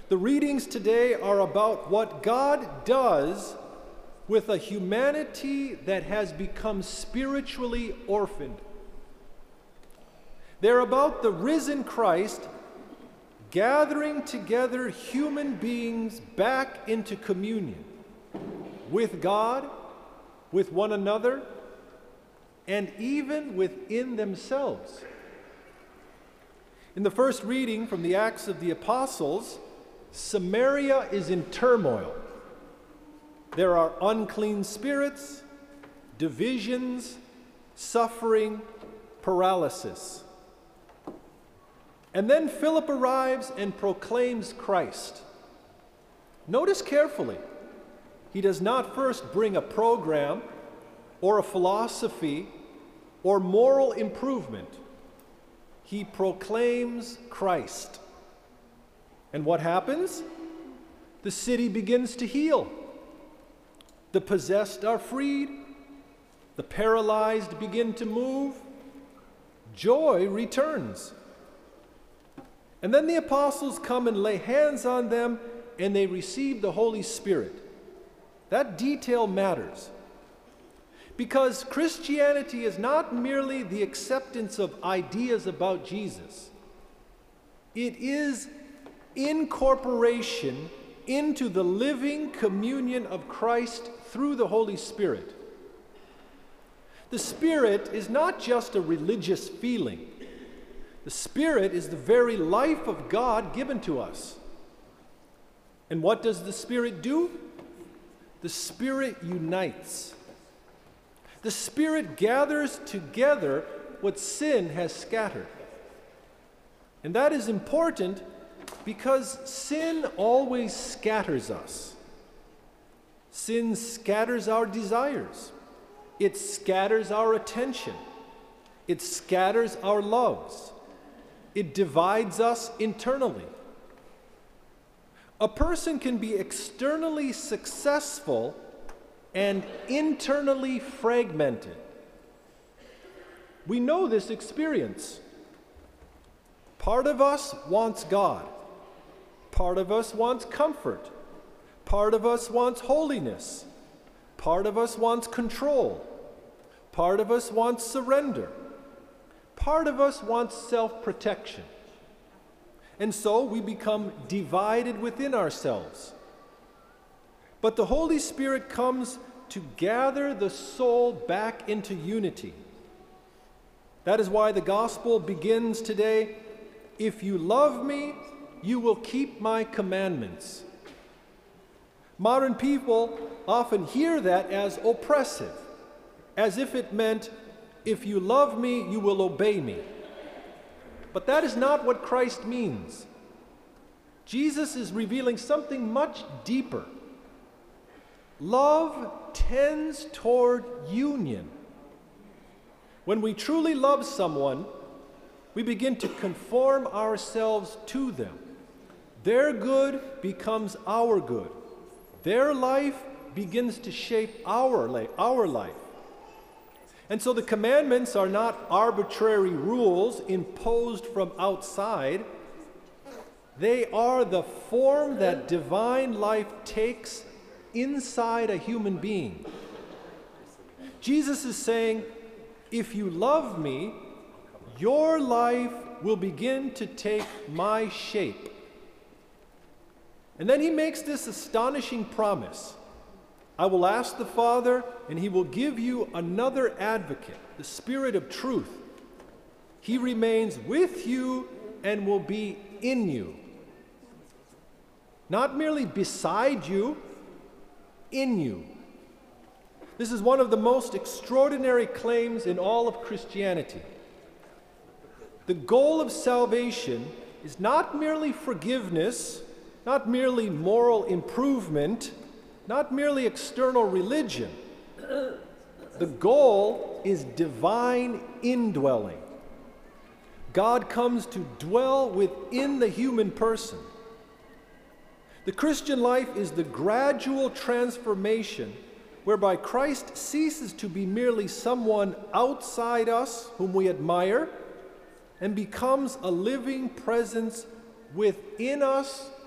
The readings today are about what God does with a humanity that has become spiritually orphaned. They're about the risen Christ gathering together human beings back into communion with God, with one another, and even within themselves. In the first reading from the Acts of the Apostles, Samaria is in turmoil. There are unclean spirits, divisions, suffering, paralysis. And then Philip arrives and proclaims Christ. Notice carefully, he does not first bring a program or a philosophy or moral improvement. He proclaims Christ. And what happens? The city begins to heal. The possessed are freed. The paralyzed begin to move. Joy returns. And then the apostles come and lay hands on them, and they receive the Holy Spirit. That detail matters, because Christianity is not merely the acceptance of ideas about Jesus. It is incorporation into the living communion of Christ through the Holy Spirit. The Spirit is not just a religious feeling. The Spirit is the very life of God given to us. And what does the Spirit do? The Spirit unites. The Spirit gathers together what sin has scattered. And that is important because sin always scatters us. Sin scatters our desires. It scatters our attention. It scatters our loves. It divides us internally. A person can be externally successful and internally fragmented. We know this experience. Part of us wants God. Part of us wants comfort. Part of us wants holiness. Part of us wants control. Part of us wants surrender. Part of us wants self-protection. And so we become divided within ourselves. But the Holy Spirit comes to gather the soul back into unity. That is why the gospel begins today, "If you love me, you will keep my commandments." Modern people often hear that as oppressive, as if it meant, "If you love me, you will obey me." But that is not what Christ means. Jesus is revealing something much deeper. Love tends toward union. When we truly love someone, we begin to conform ourselves to them. Their good becomes our good. Their life begins to shape our life. And so the commandments are not arbitrary rules imposed from outside. They are the form that divine life takes inside a human being. Jesus is saying, if you love me, your life will begin to take my shape. And then he makes this astonishing promise. I will ask the Father, and he will give you another advocate, the Spirit of truth. He remains with you and will be in you. Not merely beside you, in you. This is one of the most extraordinary claims in all of Christianity. The goal of salvation is not merely forgiveness, not merely moral improvement, not merely external religion. The goal is divine indwelling. God comes to dwell within the human person. The Christian life is the gradual transformation whereby Christ ceases to be merely someone outside us whom we admire and becomes a living presence within us